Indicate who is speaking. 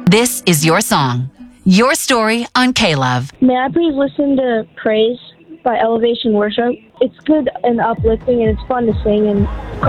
Speaker 1: This is your song, your story on K-Love.
Speaker 2: May I please listen to Praise by Elevation Worship? It's good and uplifting, and it's fun to sing and